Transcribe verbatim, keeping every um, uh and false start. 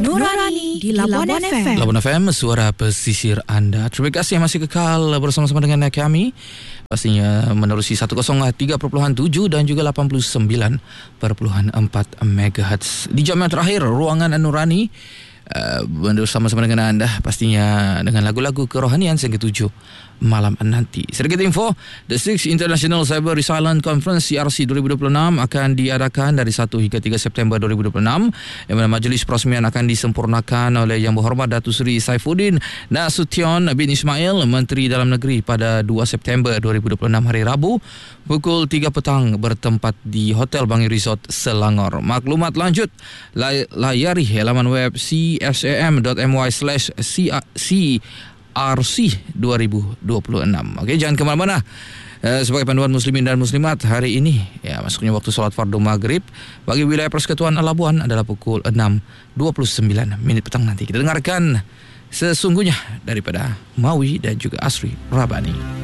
Nurani di Labuan F M. Labuan F M, suara pesisir anda. Terima kasih masih kekal bersama-sama dengan kami. Pastinya menerusi seratus tiga perpuluhan tujuh dan juga lapan puluh sembilan perpuluhan empat megahertz. Di jam yang terakhir, ruangan Nurani uh, bersama-sama dengan anda. Pastinya dengan lagu-lagu kerohanian yang ketujuh malam nanti. Sedikit info, The Sixth International Cyber Resilience Conference C R C dua ribu dua puluh enam akan diadakan dari satu hingga tiga September dua ribu dua puluh enam, yang mana majlis perasmian akan disempurnakan oleh Yang Berhormat Datuk Seri Saifuddin Nasution bin Ismail, Menteri Dalam Negeri, pada dua September dua ribu dua puluh enam hari Rabu pukul tiga petang bertempat di Hotel Bangi Resort Selangor. Maklumat lanjut layari laman web c s a m dot m y slash c R C dua ribu dua puluh enam. Okey, jangan ke mana-mana. Uh, sebagai panduan muslimin dan muslimat, hari ini ya masuknya waktu solat fardu maghrib bagi wilayah Persekutuan Labuan adalah pukul enam dua puluh sembilan minit petang nanti. Kita dengarkan sesungguhnya daripada Mawi dan juga Asri Rabani.